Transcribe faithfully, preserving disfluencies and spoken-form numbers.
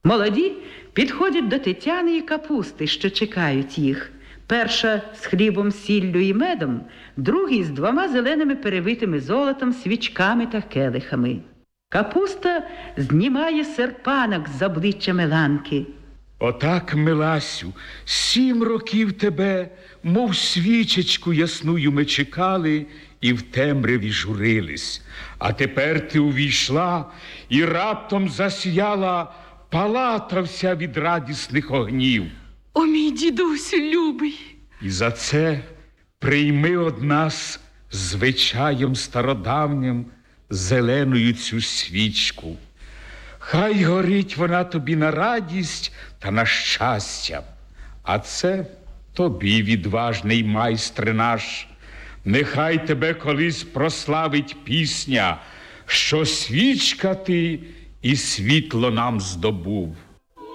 Молоді підходять до Тетяни і Капусти, що чекають їх. Перша з хлібом, сіллю і медом, другий з двома зеленими перевитими золотом свічками та келихами. Капуста знімає серпанок з обличчя Миланки. Отак, Миласю, сім років тебе, мов свічечку ясную ми чекали і в темряві журились. А тепер ти увійшла і раптом засіяла палата вся від радісних огнів. О, мій дідусю любий! І за це прийми од нас звичаєм стародавнім зеленою цю свічку. Хай горить вона тобі на радість та на щастя. А це тобі, відважний майстре наш, нехай тебе колись прославить пісня, що свічка ти і світло нам здобув.